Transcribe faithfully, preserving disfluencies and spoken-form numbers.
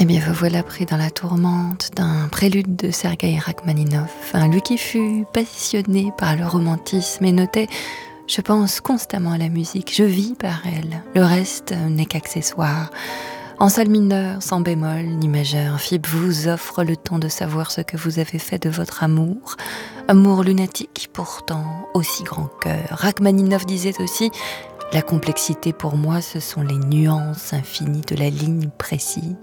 bien, vous voilà pris dans la tourmente d'un prélude de Sergueï Rachmaninov, un lui qui fut passionné par le romantisme et notait « Je pense constamment à la musique, je vis par elle, le reste n'est qu'accessoire ». En sol mineur, sans bémol ni majeur, Fibre vous offre le temps de savoir ce que vous avez fait de votre amour. Amour lunatique, pourtant aussi grand cœur. Rachmaninov disait aussi « La complexité pour moi, ce sont les nuances infinies de la ligne précise ».